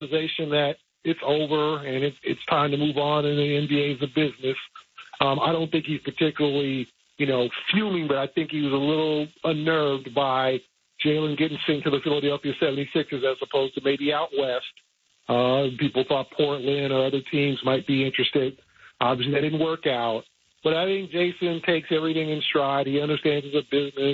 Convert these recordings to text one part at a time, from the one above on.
realization that it's over and it's time to move on, and the NBA is a business. I don't think he's particularly, fuming, but I think he was a little unnerved by Jalen getting sent to the Philadelphia 76ers as opposed to maybe out west. People thought Portland or other teams might be interested. Obviously, that didn't work out. But I think Jason takes everything in stride. He understands it's a business.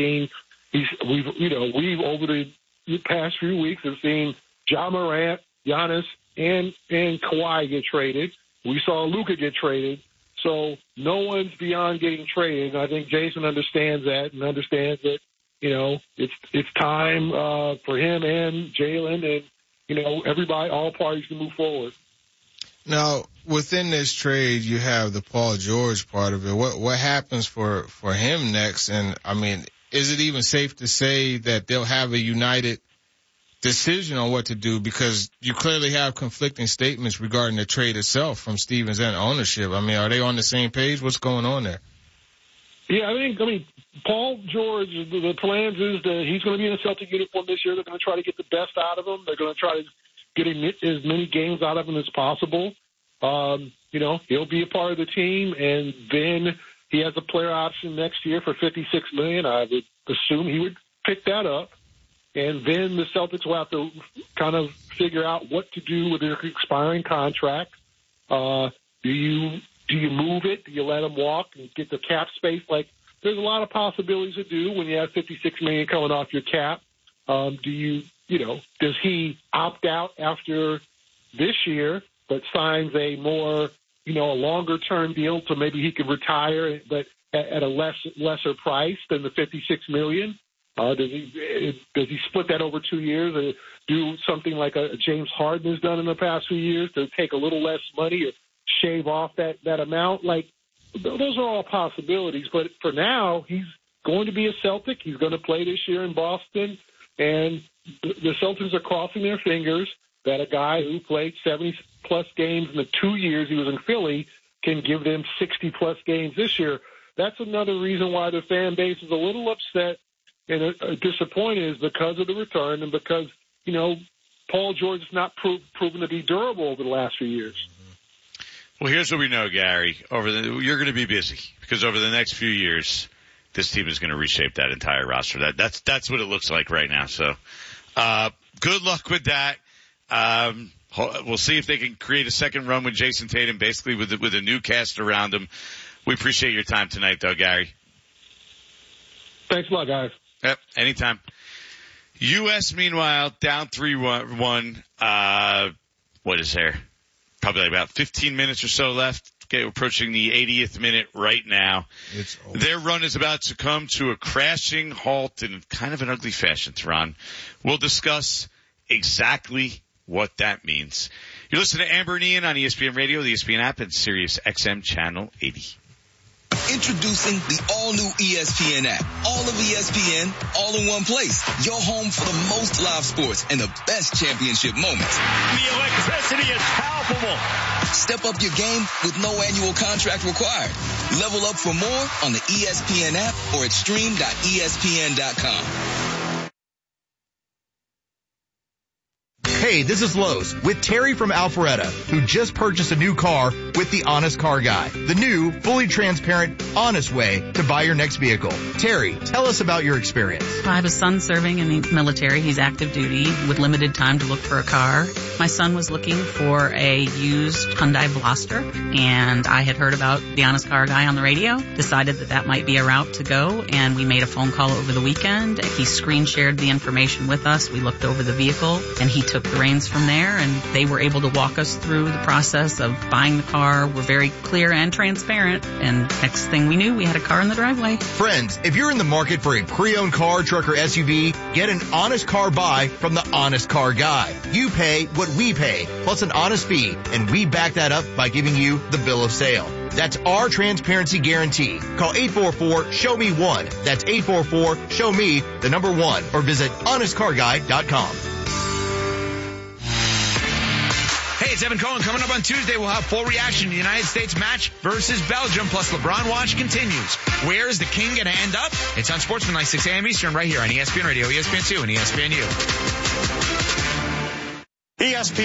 We've over the past few weeks have seen Ja Morant, Giannis, and Kawhi get traded. We saw Luka get traded. So no one's beyond getting traded. And I think Jason understands that and understands that, it's time for him and Jalen and, everybody, all parties to move forward. Now, within this trade, you have the Paul George part of it. What happens for him next? And, is it even safe to say that they'll have a united decision on what to do? Because you clearly have conflicting statements regarding the trade itself from Stevens and ownership. Are they on the same page? What's going on there? Yeah, Paul George, the plans is that he's going to be in a Celtic uniform this year. They're going to try to get the best out of him. They're going to try to get as many games out of him as possible. He'll be a part of the team, and then he has a player option next year for $56 million. I would assume he would pick that up, and then the Celtics will have to kind of figure out what to do with their expiring contract. Do you move it? Do you let him walk and get the cap space? There's a lot of possibilities to do when you have $56 million coming off your cap. Does he opt out after this year, but signs a more, a longer-term deal so maybe he could retire, but at a lesser price than the $56 million? Does he split that over 2 years or do something like a James Harden has done in the past few years to take a little less money or shave off that amount? Those are all possibilities. But for now, he's going to be a Celtic. He's going to play this year in Boston. And the Celtics are crossing their fingers that a guy who played 70-plus games in the 2 years he was in Philly can give them 60-plus games this year. That's another reason why the fan base is a little upset and disappointed, is because of the return and because, Paul George has not proven to be durable over the last few years. Well, here's what we know, Gary. You're going to be busy because over the next few years, this team is going to reshape that entire roster. That's what it looks like right now. So, good luck with that. We'll see if they can create a second run with Jason Tatum, basically with a new cast around him. We appreciate your time tonight, though, Gary. Thanks a lot, guys. Yep, anytime. U.S., meanwhile, down 3-1. What is there? Probably about 15 minutes or so left. Okay, we're approaching the 80th minute right now. Their run is about to come to a crashing halt in kind of an ugly fashion, Teron. We'll discuss exactly what that means. You're listening to Amber and Ian on ESPN Radio, the ESPN app, and Sirius XM Channel 80. Introducing the all-new ESPN app. All of ESPN, all in one place. Your home for the most live sports and the best championship moments. The electricity is palpable. Step up your game with no annual contract required. Level up for more on the ESPN app or at stream.espn.com. Hey, this is Lowe's with Terry from Alpharetta, who just purchased a new car with the Honest Car Guy, the new, fully transparent, honest way to buy your next vehicle. Terry, tell us about your experience. I have a son serving in the military. He's active duty with limited time to look for a car. My son was looking for a used Hyundai Veloster, and I had heard about the Honest Car Guy on the radio, decided that might be a route to go, and we made a phone call over the weekend. He screen shared the information with us. We looked over the vehicle, and he took the reins from there, and they were able to walk us through the process of buying the car. We're very clear and transparent, and next thing we knew, we had a car in the driveway. Friends, if you're in the market for a pre-owned car, truck, or SUV, get an honest car buy from the Honest Car Guy. You pay what we pay, plus an honest fee, and we back that up by giving you the bill of sale. That's our transparency guarantee. Call 844-SHOW-ME-1. That's 844-SHOW-ME, the number 1, or visit honestcarguy.com. Hey, it's Evan Cohen. Coming up on Tuesday, we'll have full reaction to the United States match versus Belgium, plus LeBron watch continues. Where is the king going to end up? It's on Sportsmanlike 6 a.m. Eastern right here on ESPN Radio, ESPN2, and ESPNU. ESPN.